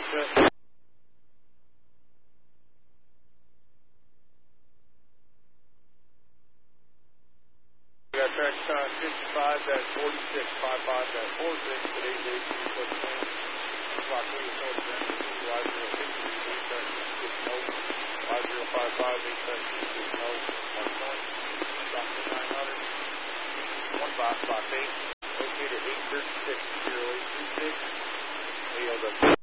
Good. We got track time 55-46, 55-46, today's date, clock lead north bend, Y050, track 6 note, Y055, track 6 note, mark north, stop to 900, 1 box, box 8, located 836, 0826, ALW.